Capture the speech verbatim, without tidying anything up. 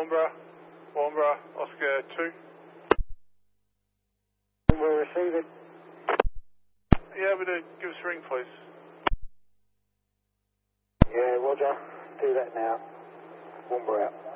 Warnborough, Warnborough, Oscar two. We'll receive it. Yeah, we do. Give us a ring, please. Yeah, Roger. Do that now. Warnborough out.